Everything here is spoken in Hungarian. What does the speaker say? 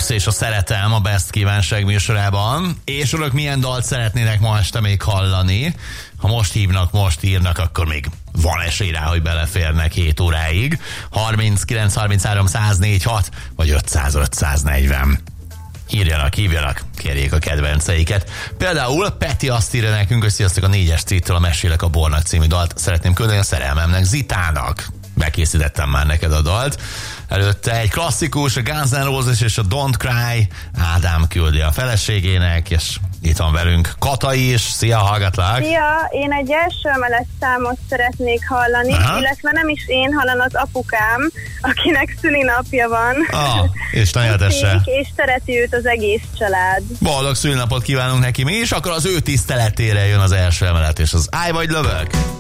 és a Szeretem a Best kívánság műsorában. És önök milyen dalt szeretnének ma este még hallani? Ha most hívnak, most írnak, akkor még van esély rá, hogy beleférnek 7 óráig. 39 33 104 6 vagy 500 540. Hívjanak, kérjék a kedvenceiket. Például Peti azt írja nekünk, hogy sziasztok, a 4-es Streettől a Mesélek a Bornak című dalt szeretném küldeni a szerelmemnek, Zitának. Bekészítettem már neked a dalt. Előtte egy klasszikus, a Guns N' Roses és a Don't Cry. Ádám küldi a feleségének, és itt van velünk Kata is. Szia, hallgatlak! Szia, én egy első emelet számot szeretnék hallani, illetve nem is én, hanem az apukám, akinek szülinapja van. És nagyetesse. És szereti őt az egész család. Boldog szülinapot kívánunk neki mi is, akkor az ő tiszteletére jön az első emelet, és az Állj vagy lövök!